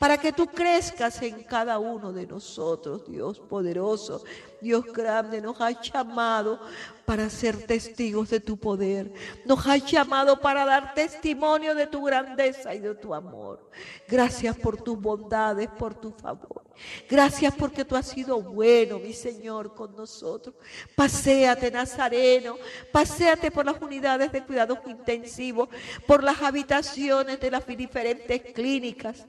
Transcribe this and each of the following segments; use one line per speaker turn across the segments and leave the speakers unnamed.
para que tú crezcas en cada uno de nosotros, Dios poderoso, Dios grande. Nos has llamado para ser testigos de tu poder, nos has llamado para dar testimonio de tu grandeza y de tu amor. Gracias por tus bondades, por tu favor. Gracias porque tú has sido bueno, mi Señor, con nosotros. Paséate, Nazareno, paséate por las unidades de cuidados intensivos, por las habitaciones de las diferentes clínicas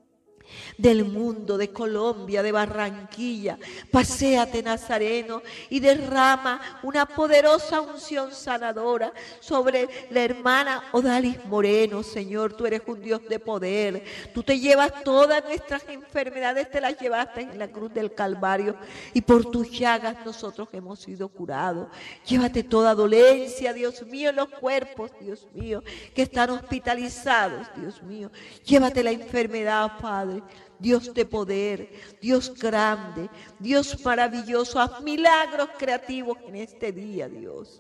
del mundo, de Colombia, de Barranquilla. Paséate, Nazareno, y derrama una poderosa unción sanadora sobre la hermana Odalis Moreno. Señor, tú eres un Dios de poder. Tú te llevas todas nuestras enfermedades, te las llevaste en la cruz del Calvario, y por tus llagas nosotros hemos sido curados. Llévate toda dolencia, Dios mío, en los cuerpos, Dios mío, que están hospitalizados, Dios mío. Llévate la enfermedad, Padre. Dios de poder, Dios grande, Dios maravilloso, haz milagros creativos en este día, Dios.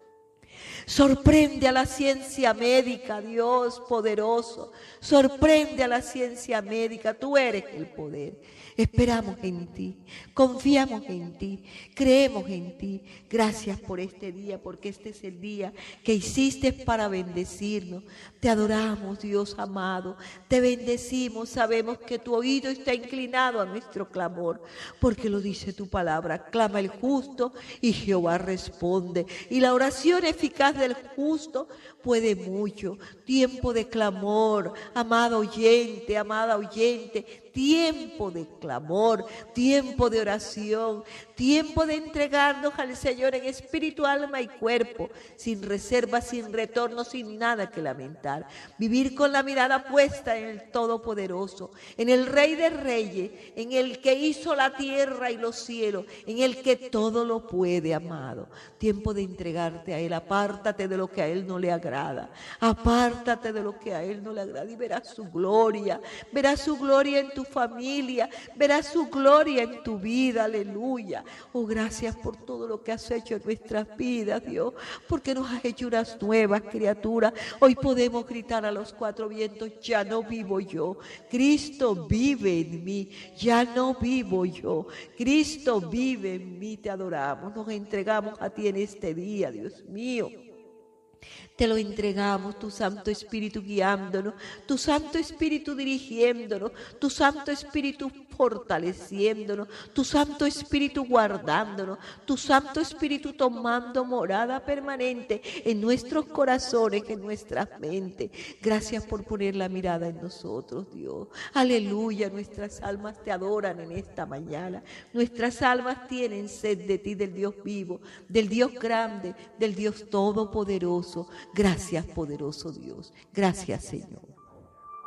Sorprende a la ciencia médica, Dios poderoso. Sorprende a la ciencia médica, tú eres el poder. Esperamos en ti, confiamos en ti, creemos en ti. Gracias por este día, porque este es el día que hiciste para bendecirnos. Te adoramos, Dios amado, te bendecimos. Sabemos que tu oído está inclinado a nuestro clamor, porque lo dice tu palabra. Clama el justo y Jehová responde. Y la oración eficaz del justo puede mucho. Tiempo de clamor, amado oyente, amada oyente. Tiempo de clamor, tiempo de oración, tiempo de entregarnos al Señor en espíritu, alma y cuerpo, sin reserva, sin retorno, sin nada que lamentar. Vivir con la mirada puesta en el Todopoderoso, en el Rey de Reyes, en el que hizo la tierra y los cielos, en el que todo lo puede, amado. Tiempo de entregarte a Él. Apártate de lo que a Él no le agrada. Apártate de lo que a Él no le agrada y verás su gloria. Verás su gloria en tu familia, verás su gloria en tu vida, aleluya. Oh, gracias por todo lo que has hecho en nuestras vidas, Dios, porque nos has hecho unas nuevas criaturas. Hoy podemos gritar a los cuatro vientos: ya no vivo yo, Cristo vive en mí, ya no vivo yo, Cristo vive en mí. Te adoramos, nos entregamos a ti en este día, Dios mío. Te lo entregamos, tu Santo Espíritu guiándonos, tu Santo Espíritu dirigiéndonos, tu Santo Espíritu fortaleciéndonos, tu Santo Espíritu guardándonos, tu Santo Espíritu tomando morada permanente en nuestros corazones, en nuestras mentes. Gracias por poner la mirada en nosotros, Dios. Aleluya, nuestras almas te adoran en esta mañana. Nuestras almas tienen sed de ti, del Dios vivo, del Dios grande, del Dios todopoderoso. Gracias, poderoso Dios. Gracias, Señor.